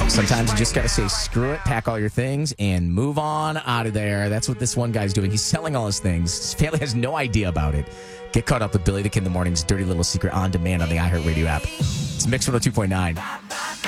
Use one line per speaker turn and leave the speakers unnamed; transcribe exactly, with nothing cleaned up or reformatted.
Sometimes you just got to say, screw it, pack all your things, and move on out of there. That's what this one guy's doing. He's selling all his things. His family has no idea about it. Get caught up with Billy the Kid in the Morning's Dirty Little Secret on demand on the iHeartRadio app. It's Mix one oh two point nine.